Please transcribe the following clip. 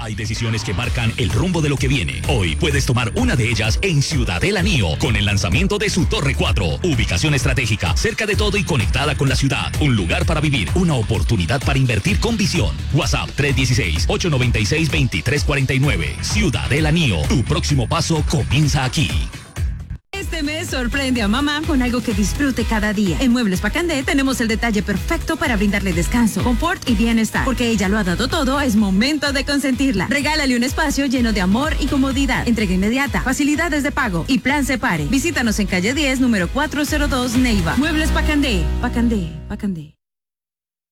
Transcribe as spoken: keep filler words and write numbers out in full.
Hay decisiones que marcan el rumbo de lo que viene. Hoy puedes tomar una de ellas en Ciudadela Nio con el lanzamiento de su Torre cuatro. Ubicación estratégica, cerca de todo y conectada con la ciudad. Un lugar para vivir, una oportunidad para invertir con visión. WhatsApp tres uno seis, ocho nueve seis, dos tres cuatro nueve. Ciudadela Nio, tu próximo paso comienza aquí. Este mes sorprende a mamá con algo que disfrute cada día. En Muebles Pacandé tenemos el detalle perfecto para brindarle descanso, confort y bienestar. Porque ella lo ha dado todo, es momento de consentirla. Regálale un espacio lleno de amor y comodidad. Entrega inmediata, facilidades de pago y plan Separe. Visítanos en calle diez, número cuatrocientos dos, Neiva. Muebles Pacandé, Pacandé, Pacandé.